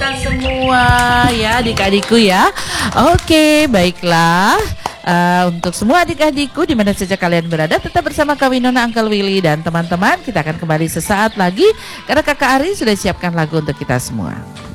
semua ya adik-adikku ya. Oke, baiklah. Untuk semua adik-adikku di mana saja kalian berada, tetap bersama Kak Winona, Uncle Willy dan teman-teman. Kita akan kembali sesaat lagi karena Kakak Ari sudah siapkan lagu untuk kita semua.